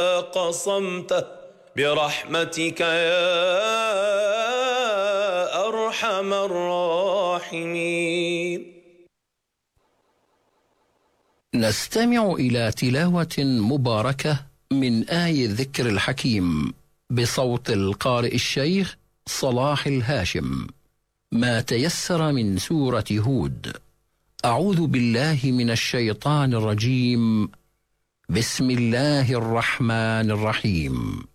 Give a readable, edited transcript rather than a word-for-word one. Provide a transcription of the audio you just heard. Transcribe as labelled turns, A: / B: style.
A: قصمته برحمتك يا أرحم الراحمين.
B: نستمع إلى تلاوة مباركة من آي الذكر الحكيم بصوت القارئ الشيخ صلاح الهاشم. ما تيسر من سورة هود. أعوذ بالله من الشيطان الرجيم. بسم الله الرحمن الرحيم.